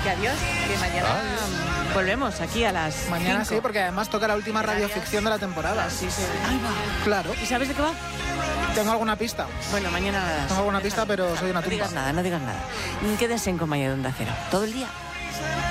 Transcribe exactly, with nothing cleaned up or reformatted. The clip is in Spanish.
Que adiós, que mañana Adiós. volvemos aquí a las Mañana cinco. sí, porque además toca la última radioficción de la temporada. Sí, sí. Ahí va. Claro. ¿Y sabes de qué va? ¿Tengo alguna pista? Bueno, mañana nada. Tengo alguna pista, pero soy una No digas tumba. nada, no digas nada. Quédense en compañía de Onda Cero todo el día.